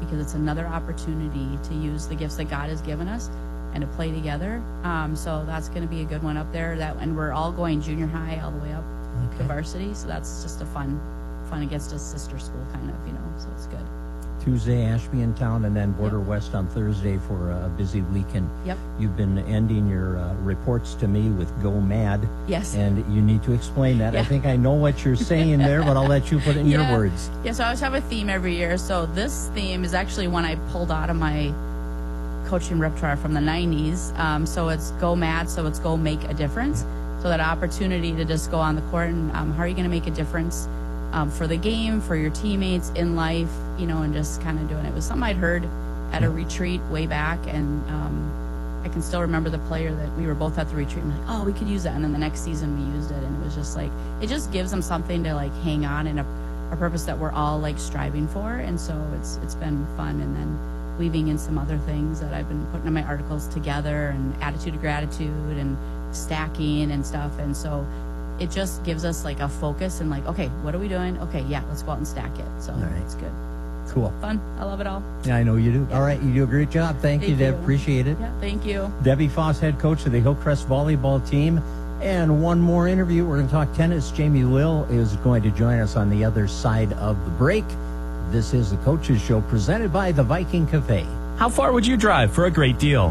because it's another opportunity to use the gifts that God has given us and to play together. So that's going to be a good one up there. And we're all going junior high all the way up to varsity. So that's just a fun against a sister school kind of, so it's good. Tuesday, Ashby in town, and then Border West on Thursday for a busy weekend. Yep. You've been ending your reports to me with Go Mad. Yes. And you need to explain that. Yeah. I think I know what you're saying there, but I'll let you put it in your words. Yeah, so I always have a theme every year. So this theme is actually one I pulled out of my coaching repertoire from the 90s. So it's Go Mad, so it's Go Make a Difference. So that opportunity to just go on the court and how are you going to make a difference for the game, for your teammates, in life, and just kind of doing it. It was something I'd heard at a retreat way back, and I can still remember the player that we were both at the retreat and like, oh, we could use that. And then the next season we used it, and it was just like, it just gives them something to like hang on and a purpose that we're all like striving for. And so it's been fun. And then weaving in some other things that I've been putting in my articles together, and attitude of gratitude and stacking and stuff. And so it just gives us like a focus and like, okay, what are we doing? Okay, yeah, let's go out and stack it. So it's good. Cool. Fun. I love it all. Yeah, I know you do. Yeah. All right, you do a great job. Thank you, Deb. Appreciate it. Yeah, thank you. Debbie Foss, head coach of the Hillcrest volleyball team. And one more interview. We're going to talk tennis. Jamie Lill is going to join us on the other side of the break. This is the Coaches Show presented by the Viking Cafe. How far would you drive for a great deal?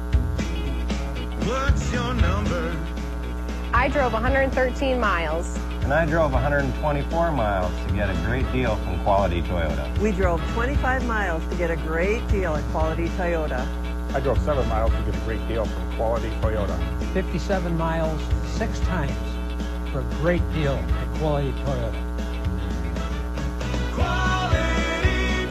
What's your number? I drove 113 miles. And I drove 124 miles to get a great deal from Quality Toyota. We drove 25 miles to get a great deal at Quality Toyota. I drove 7 miles to get a great deal from Quality Toyota. 57 miles 6 times for a great deal at Quality Toyota. Quality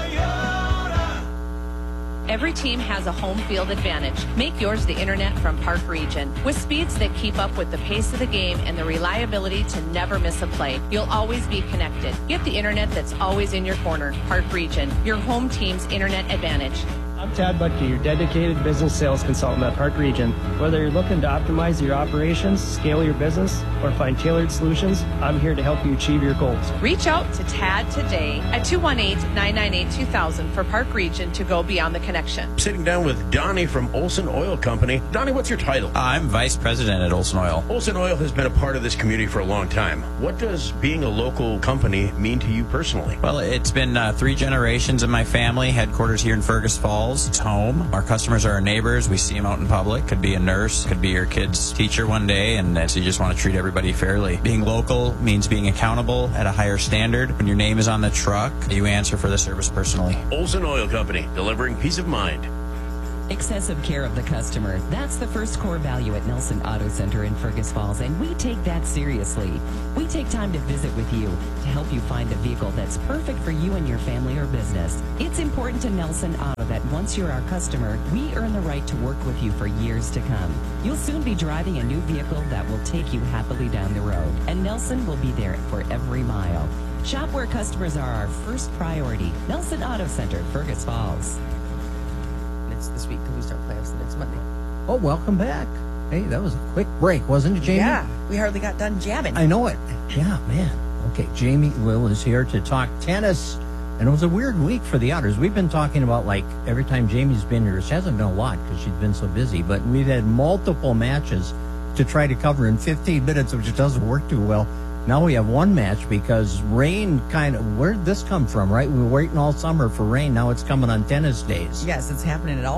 Toyota. Every team has a home field advantage. Make yours the internet from Park Region. With speeds that keep up with the pace of the game and the reliability to never miss a play, you'll always be connected. Get the internet that's always in your corner. Park Region, your home team's internet advantage. I'm Tad Butke, your dedicated business sales consultant at Park Region. Whether you're looking to optimize your operations, scale your business, or find tailored solutions, I'm here to help you achieve your goals. Reach out to Tad today at 218-998-2000 for Park Region to go beyond the connection. Sitting down with Donnie from Olson Oil Company. Donnie, what's your title? I'm Vice President at Olson Oil. Olson Oil has been a part of this community for a long time. What does being a local company mean to you personally? Well, it's been 3 generations in my family, headquarters here in Fergus Falls. It's home. Our customers are our neighbors. We see them out in public. Could be a nurse, could be your kid's teacher one day, and so you just want to treat everybody fairly. Being local means being accountable at a higher standard. When your name is on the truck, you answer for the service personally. Olson Oil Company, delivering peace of mind. Excessive care of the customer. That's the first core value at Nelson Auto Center in Fergus Falls, and we take that seriously. We take time to visit with you to help you find a vehicle that's perfect for you and your family or business. It's important to Nelson Auto that once you're our customer, we earn the right to work with you for years to come. You'll soon be driving a new vehicle that will take you happily down the road, and Nelson will be there for every mile. Shop where customers are our first priority. Nelson Auto Center, Fergus Falls. It's this week because we start playoffs the next Monday. Oh, welcome back. Hey, that was a quick break, wasn't it, Jamie? Yeah, we hardly got done jabbing. I know it. Yeah, man. Okay, Jamie Lill is here to talk tennis. And it was a weird week for the Otters. We've been talking about, like, every time Jamie's been here, she hasn't been a lot because she's been so busy, but we've had multiple matches to try to cover in 15 minutes, which doesn't work too well. Now we have one match because rain where'd this come from, right? We were waiting all summer for rain. Now it's coming on tennis days. Yes, it's happening at all